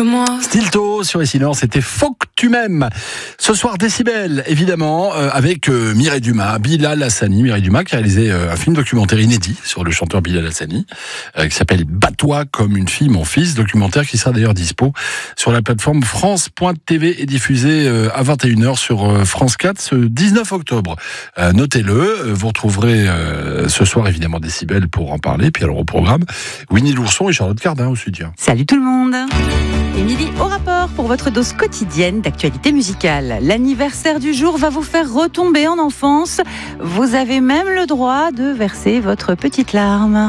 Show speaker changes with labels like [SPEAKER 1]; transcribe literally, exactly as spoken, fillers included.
[SPEAKER 1] que moi.
[SPEAKER 2] Stilto sur Essilor, c'était Faut que tu m'aimes. Ce soir, Décibel, évidemment, euh, avec euh, Mireille Dumas, Bilal Hassani. Mireille Dumas qui a réalisé euh, un film documentaire inédit sur le chanteur Bilal Hassani, euh, qui s'appelle Bats-toi comme une fille, mon fils. Documentaire qui sera d'ailleurs dispo sur la plateforme France point T V et diffusé euh, à vingt et une heures sur euh, France quatre ce dix-neuf octobre. Euh, notez-le, euh, vous retrouverez euh, ce soir évidemment Décibel pour en parler. Puis alors au programme, Winnie l'ourson et Charlotte Cardin au soutien.
[SPEAKER 3] Salut tout le monde. Émilie au rapport pour votre dose quotidienne d'actualité musicale. L'anniversaire du jour va vous faire retomber en enfance. Vous avez même le droit de verser votre petite larme.